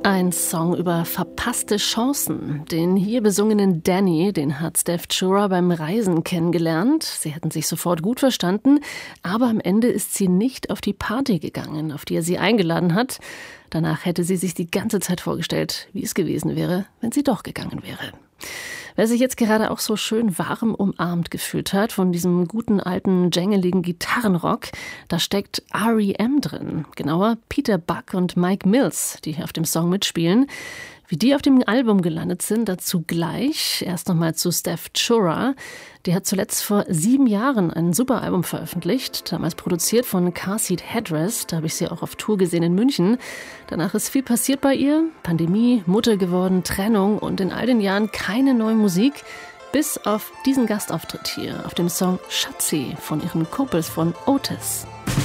Ein Song über verpasste Chancen. Den hier besungenen Danny, den hat Steph Chura beim Reisen kennengelernt. Sie hätten sich sofort gut verstanden, aber am Ende ist sie nicht auf die Party gegangen, auf die er sie eingeladen hat. Danach hätte sie sich die ganze Zeit vorgestellt, wie es gewesen wäre, wenn sie doch gegangen wäre. Wer sich jetzt gerade auch so schön warm umarmt gefühlt hat von diesem guten alten, jangeligen Gitarrenrock, da steckt R.E.M. drin. Genauer Peter Buck und Mike Mills, die hier auf dem Song mitspielen. Wie die auf dem Album gelandet sind, dazu gleich. Erst nochmal zu Steph Chura. Die hat zuletzt vor 7 Jahren ein super Album veröffentlicht, damals produziert von Car Seat Headrest. Da habe ich sie auch auf Tour gesehen in München. Danach ist viel passiert bei ihr. Pandemie, Mutter geworden, Trennung und in all den Jahren keine neue Musik. Bis auf diesen Gastauftritt hier auf dem Song Schatzi von ihren Kumpels von Otis.